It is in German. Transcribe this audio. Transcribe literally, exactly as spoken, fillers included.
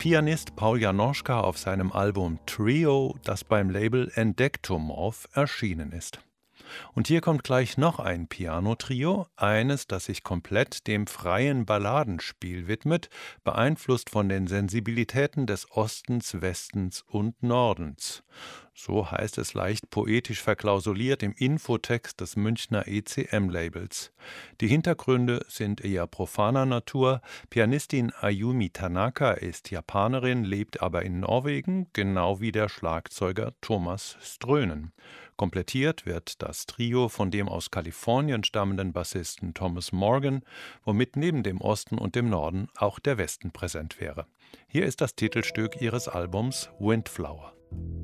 Pianist Paul Janoschka auf seinem Album Trio, das beim Label Entdecktomorph erschienen ist. Und hier kommt gleich noch ein Piano-Trio, eines, das sich komplett dem freien Balladenspiel widmet, beeinflusst von den Sensibilitäten des Ostens, Westens und Nordens. So heißt es leicht poetisch verklausuliert im Infotext des Münchner E C M-Labels. Die Hintergründe sind eher profaner Natur. Pianistin Ayumi Tanaka ist Japanerin, lebt aber in Norwegen, genau wie der Schlagzeuger Thomas Strönen. Komplettiert wird das Trio von dem aus Kalifornien stammenden Bassisten Thomas Morgan, womit neben dem Osten und dem Norden auch der Westen präsent wäre. Hier ist das Titelstück ihres Albums Windflower.